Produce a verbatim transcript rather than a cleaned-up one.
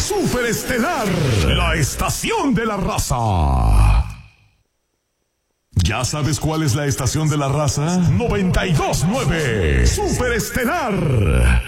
Superestelar, la estación de la raza. ¿Ya sabes cuál es la estación de la raza? noventa y dos punto nueve Superestelar.